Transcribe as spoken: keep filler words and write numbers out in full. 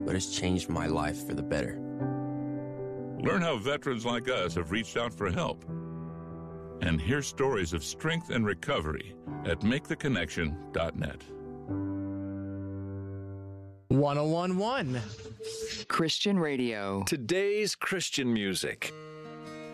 but it's changed my life for the better. Learn how veterans like us have reached out for help. And hear stories of strength and recovery at make the connection dot net. one oh one point one Christian Radio. Today's Christian music.